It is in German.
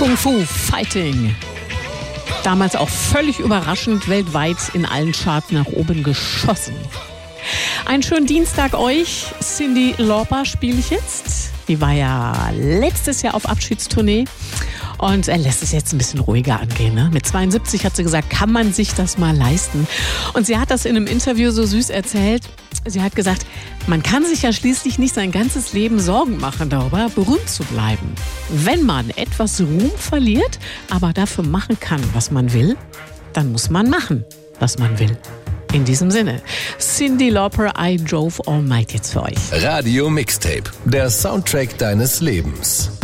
Kung Fu Fighting. Damals auch völlig überraschend weltweit in allen Charts nach oben geschossen. Einen schönen Dienstag euch. Cyndi Lauper spiele ich jetzt. Die war ja letztes Jahr auf Abschiedstournee und er lässt es jetzt ein bisschen ruhiger angehen. Ne? Mit 72 hat sie gesagt, kann man sich das mal leisten. Und sie hat das in einem Interview so süß erzählt. Sie hat gesagt, man kann sich ja schließlich nicht sein ganzes Leben Sorgen machen darüber, berühmt zu bleiben. Wenn man etwas Ruhm verliert, aber dafür machen kann, was man will, dann muss man machen, was man will. In diesem Sinne, Cyndi Lauper, I Drove All Night jetzt für euch. Radio Mixtape, der Soundtrack deines Lebens.